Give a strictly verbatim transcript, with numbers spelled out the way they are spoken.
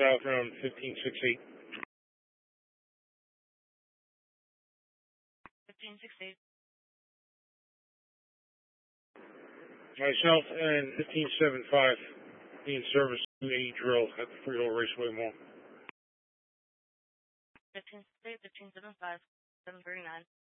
southbound fifteen six eight. fifteen six eight. Myself and fifteen seven five being service to a drill at the Freehold Raceway Mall. fifteen six eight, fifteen seven five, seven thirty-nine.